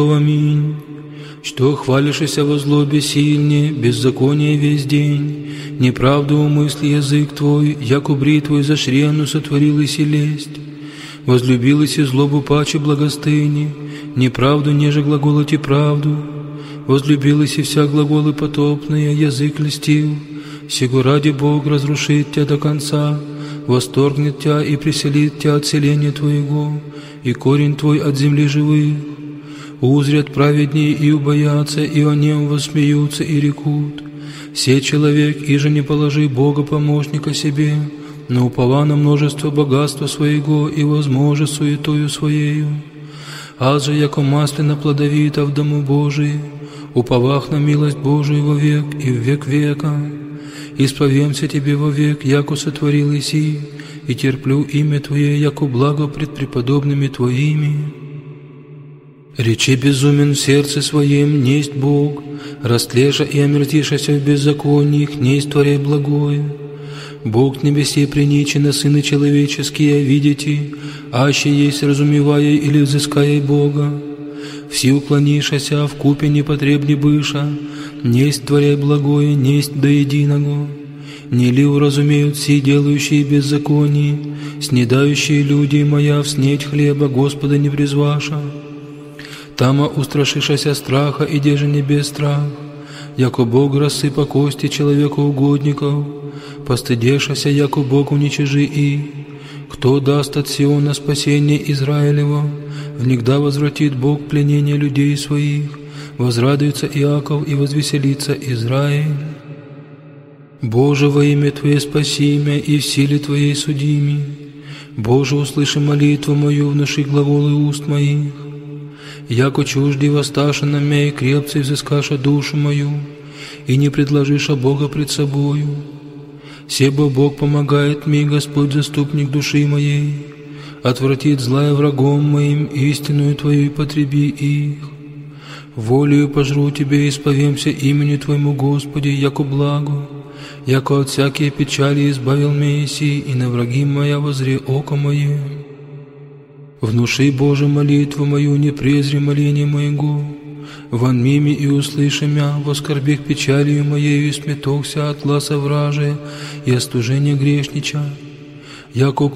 Аминь. Что хвалишься во злобе сильне, беззаконие весь день, неправду умысли язык твой, яко бритвой зашрену сотворил и селесть. Возлюбилась и злобу паче благостыни, неправду неже глаголоти правду. Возлюбилась и вся глаголы потопные, язык льстил. Сего ради Бог разрушит тебя до конца, восторгнет тебя и преселит тебя от селения твоего, и корень твой от земли живых. Узрят праведнее и убоятся, и о нем воссмеются и рекут. Се человек, иже не положи Бога помощника себе, но упова на множество богатства своего и возможет суетою своею. Аз же, яко масляно плодовита в дому Божий, уповах на милость Божию вовек и в век века. Исповемся Тебе вовек, яко сотворил Иси, и терплю имя Твое, яко благо пред преподобными Твоими. Речи безумен в сердце своем, несть Бог, растлеша и омертишася в беззакониях, несть творя благое. Бог небесе приничено, сыны человеческие, видите, аще есть разумевая или взыская Бога. Все уклонишася, в купе непотребни быша, несть творя благое, несть до единого. Не ли уразумеют все делающие беззаконие, снедающие люди моя в снедь хлеба Господа не призваша? Тама устрашишася страха, и деже не без страх, яко Бог рассыпа кости человека угодников, постыдешася, яко Бог уничижи и. Кто даст от Сиона спасение Израилева, внегда возвратит Бог пленение людей своих, возрадуется Иаков и возвеселится Израиль. Боже, во имя Твое спаси меня, и в силе Твоей суди меня. Боже, услыши молитву мою, внуши глаголы уст моих. Яко чужди воссташа на меня, и крепце взыскаша душу мою, и не предложиша Бога пред собою. Себо Бог помогает мне, Господь заступник души моей, отвратит злая врагом моим, истинную Твою и потреби их. Волею пожру Тебе, исповемся именю Твоему, Господи, яко благо, яко от всякие печали избавил меня Иси, и на враги моя возре око мое. Внуши, Боже, молитву мою, не презри моление моего, вон мими и услыши мя, воскорбих печалью моею, и сметохся от ласа вражия и остужения грешнича, яко